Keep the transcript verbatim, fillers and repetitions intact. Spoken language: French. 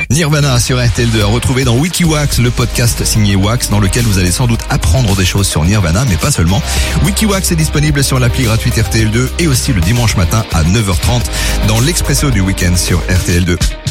Nirvana sur R T L deux à retrouver dans WikiWax, le podcast signé Wax, dans lequel vous allez sans doute apprendre des choses sur Nirvana, mais pas seulement. WikiWax est disponible sur l'appli gratuite R T L deux et aussi le dimanche matin à neuf heures trente dans l'Expresso du week-end sur R T L deux.